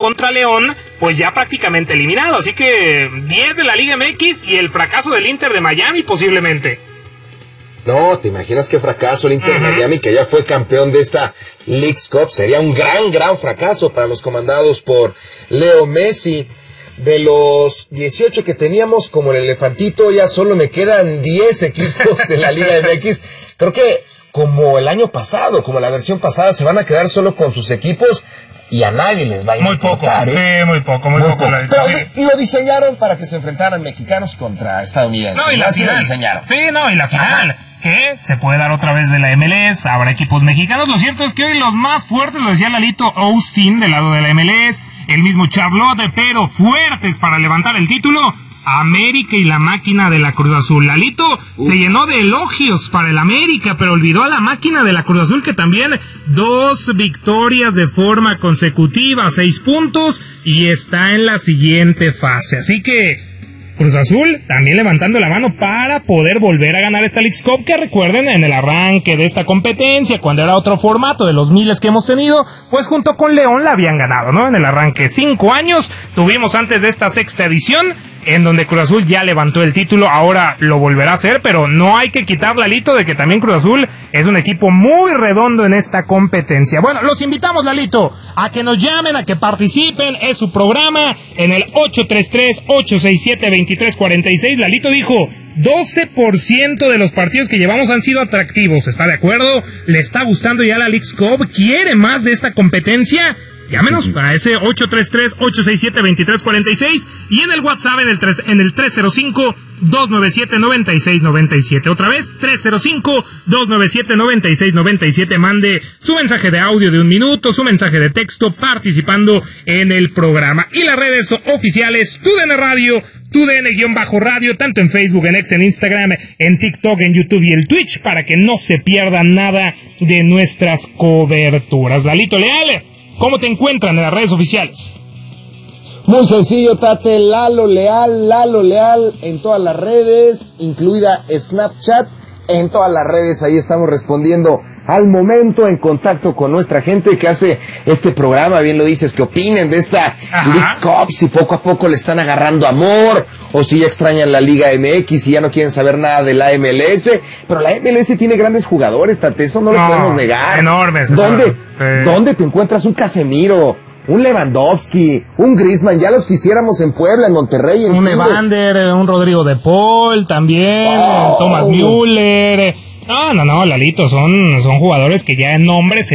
contra León, pues ya prácticamente eliminado. Así que 10 de la Liga MX y el fracaso del Inter de Miami posiblemente. No, ¿te imaginas qué fracaso el Inter de Miami, que ya fue campeón de esta Leagues Cup? Sería un gran fracaso para los comandados por Leo Messi. De los 18 que teníamos como el elefantito, ya solo me quedan 10 equipos de la Liga MX. Creo que como el año pasado, como la versión pasada, se van a quedar solo con sus equipos y a nadie les va a importar, muy poco, sí, muy poco. Pero lo diseñaron para que se enfrentaran mexicanos contra estadounidenses. No, y la final. Lo diseñaron. Sí, no, y la final. Que se puede dar otra vez de la MLS, habrá equipos mexicanos. Lo cierto es que hoy los más fuertes, lo decía Lalito, Austin del lado de la MLS, el mismo Charlotte, pero fuertes para levantar el título, América y la máquina de la Cruz Azul. Lalito se llenó de elogios para el América, pero olvidó a la máquina de la Cruz Azul, que también 2 victorias de forma consecutiva, 6 puntos, y está en la siguiente fase. Así que Cruz Azul también levantando la mano para poder volver a ganar esta Leagues Cup, que recuerden, en el arranque de esta competencia, cuando era otro formato de los miles que hemos tenido, pues junto con León la habían ganado, ¿no? En el arranque 5 años tuvimos antes de esta 6ª edición, en donde Cruz Azul ya levantó el título, ahora lo volverá a hacer, pero no hay que quitar, Lalito, de que también Cruz Azul es un equipo muy redondo en esta competencia. Bueno, los invitamos, Lalito, a que nos llamen, a que participen, es su programa, en el 833-867-2346, Lalito dijo, 12% de los partidos que llevamos han sido atractivos, ¿está de acuerdo? ¿Le está gustando ya la Leagues Cup? ¿Quiere más de esta competencia? Llámenos para ese 833-867-2346 y en el WhatsApp en el 305-297-9697. Otra vez, 305-297-9697. Mande su mensaje de audio de 1 minuto, su mensaje de texto participando en el programa. Y las redes oficiales, TUDN Radio, TUDN-radio, tanto en Facebook, en X, en Instagram, en TikTok, en YouTube y el Twitch, para que no se pierda nada de nuestras coberturas. Lalito Leal, ¿cómo te encuentran en las redes oficiales? Muy sencillo, Tate, Lalo Leal en todas las redes, incluida Snapchat, en todas las redes, ahí estamos respondiendo al momento, en contacto con nuestra gente que hace este programa, bien lo dices, que opinen de esta Leagues Cup, si poco a poco le están agarrando amor, o si ya extrañan la Liga MX y ya no quieren saber nada de la MLS, pero la MLS tiene grandes jugadores, Tate, eso no lo podemos negar. Enormes. ¿Dónde te encuentras un Casemiro, un Lewandowski, un Griezmann? Ya los quisiéramos en Puebla, en Monterrey, en un Tigres. Evander, un Rodrigo de Paul también, Thomas Müller. No, Lalito, son jugadores que ya en nombres,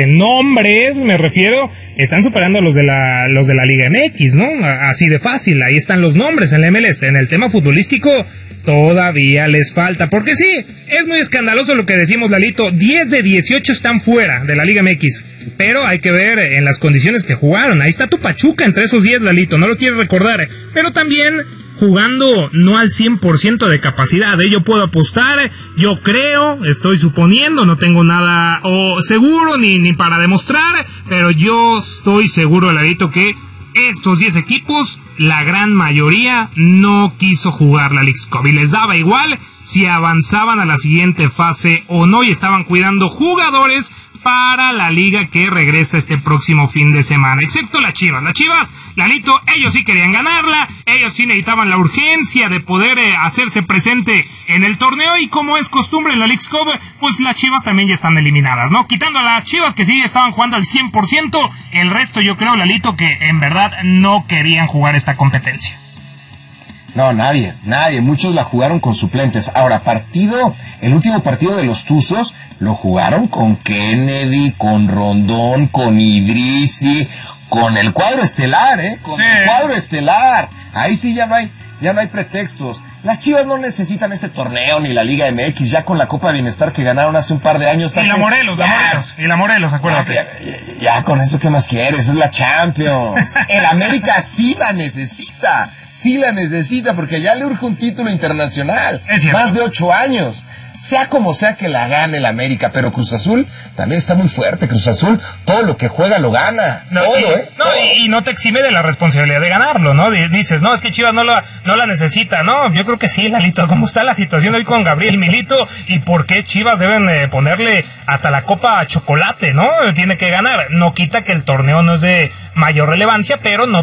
me refiero, están superando a los de la Liga MX, ¿no? Así de fácil, ahí están los nombres en la MLS. En el tema futbolístico todavía les falta, porque sí, es muy escandaloso lo que decimos, Lalito, 10 de 18 están fuera de la Liga MX, pero hay que ver en las condiciones que jugaron. Ahí está tu Pachuca entre esos 10, Lalito, no lo quiero recordar, pero también jugando no al 100% de capacidad, yo puedo apostar, yo creo, estoy suponiendo, no tengo nada seguro ni para demostrar, pero yo estoy seguro, Lalito, que estos 10 equipos, la gran mayoría no quiso jugar la Leagues Cup y les daba igual si avanzaban a la siguiente fase o no, y estaban cuidando jugadores para la liga que regresa este próximo fin de semana, excepto las Chivas. Las Chivas, Lalito, ellos sí querían ganarla, ellos sí necesitaban la urgencia de poder hacerse presente en el torneo, y como es costumbre en la Leagues Cup, pues las Chivas también ya están eliminadas, ¿no? Quitando a las Chivas que sí estaban jugando al 100%, el resto yo creo, Lalito, que en verdad no querían jugar esta competencia. No, nadie, muchos la jugaron con suplentes. Ahora, el último partido de los Tuzos, lo jugaron con Kennedy, con Rondón, con Idrissi, con el cuadro estelar, el cuadro estelar. Ahí sí ya no hay pretextos. Las Chivas no necesitan este torneo ni la Liga MX, ya con la Copa de Bienestar que ganaron hace un par de años. Y la Morelos, acuérdate. Ya con eso, ¿qué más quieres? Es la Champions. El América sí la necesita, porque ya le urge un título internacional. Más de 8 años. Sea como sea que la gane el América, pero Cruz Azul también está muy fuerte. Cruz Azul, todo lo que juega lo gana. Y no te exime de la responsabilidad de ganarlo, ¿no? Dices, no, es que Chivas no la necesita, ¿no? Yo creo que sí, Lalito. ¿Cómo está la situación hoy con Gabriel Milito? ¿Y por qué Chivas deben ponerle hasta la copa chocolate, ¿no? Tiene que ganar. No quita que el torneo no es de mayor relevancia, pero no